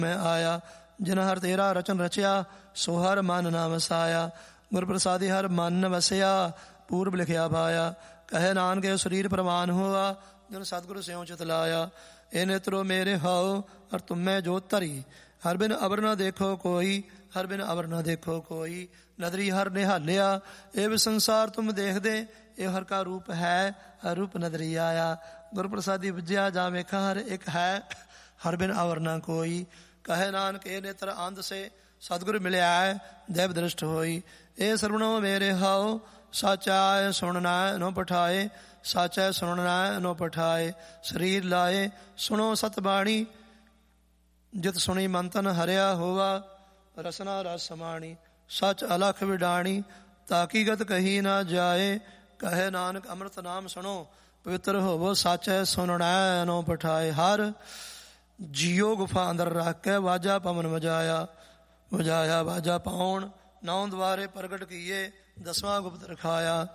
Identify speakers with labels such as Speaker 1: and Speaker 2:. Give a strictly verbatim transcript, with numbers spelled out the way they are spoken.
Speaker 1: ਮੈਂ ਆਇਆ। ਜਿਨ ਹਰ ਤੇਰਾ ਰਚਨ ਰਚਿਆ, ਸੋ ਹਰ ਮਨ ਨਾ ਵਸਾਇਆ। ਗੁਰ ਪ੍ਰਸਾਦੀ ਹਰ ਮਨ ਵਸਿਆ, ਪੂਰਬ ਲਿਖਿਆ ਪਾਇਆ। ਕਹੇ ਨਾਨਕ ਸਰੀਰ ਪ੍ਰਵਾਨ ਹੋਆ, ਜਿਨ ਸਤਿਗੁਰ ਸਿਉ ਚਿਤ ਲਾਇਆ। ਇਹ ਨੇਤਰੋ ਮੇਰੇ ਹਾਉ, ਹਰ ਤੁਮੈ ਜੋਤ ਧਰੀ। ਹਰ ਬਿਨ ਅਵਰ ਨਾ ਦੇਖੋ ਕੋਈ, ਹਰ ਬਿਨ ਅਵਰ ਨਾ ਦੇਖੋ ਕੋਈ। ਨਦਰੀ ਹਰ ਨਿਹਾਲਿਆ, ਇਹ ਵੀ ਸੰਸਾਰ ਤੁਮ ਦੇਖਦੇ। ਇਹ ਹਰ ਕਾ ਰੂਪ ਹੈ, ਹਰ ਰੂਪ ਨਦਰੀ ਆਇਆ। ਗੁਰ ਪ੍ਰਸਾਦੀ ਵਿਜਿਆ ਜਾ ਵੇਖਾ, ਹਰ ਇੱਕ ਹੈ, ਹਰ ਬਿਨ ਅਵਰ ਨਾ ਕੋਈ। ਕਹੇ ਨਾਨਕ ਇਹ ਨੇਤਰ ਅੰਧ ਸੇ, ਸਤਿਗੁਰ ਮਿਲਿਆ ਦੇਵ ਦ੍ਰਿਸ਼ਟ ਹੋਈ। ਇਹ ਸਰਵਣੋ ਮੇਰੇ ਹਾਉ, ਸਾਚਾ ਸੁਣਨਾ ਨੋ ਪਠਾਏ। ਸਾਚਾ ਸੁਣਨਾ ਨੋ ਪਠਾਏ। ਸਰੀਰ ਲਾਏ ਸੁਣੋ ਸਤ ਬਾਣੀ, ਜਿਤ ਸੁਣੀ ਮਨ ਤਨ ਹਰਿਆ ਹੋਵਾ। ਰਸਨਾ ਰਸ ਸਮਾਣੀ, ਸਚ ਅਲਖ ਵਿਡਾਣੀ। ਤਾਕੀ ਗਤ ਕਹੀ ਨਾ ਜਾਏ, ਕਹੇ ਨਾਨਕ ਅੰਮ੍ਰਿਤ ਨਾਮ ਸੁਣੋ। ਪਵਿੱਤਰ ਹੋਵੋ ਸਾਚੈ ਸੁਣਨਾ ਨੋ ਪਠਾਏ। ਹਰ ਜੀਓ ਗੁਫਾ ਅੰਦਰ ਰੱਖ ਕੇ, ਵਾਜਾ ਪਵਨ ਵਜਾਇਆ। ਵਜਾਇਆ ਵਾਜਾ ਪਾਉਣ, ਨੌ ਦੁਆਰੇ ਪ੍ਰਗਟ ਕੀਏ। ਦਸਵਾਂ ਗੁਪਤ ਰਖਾਇਆ।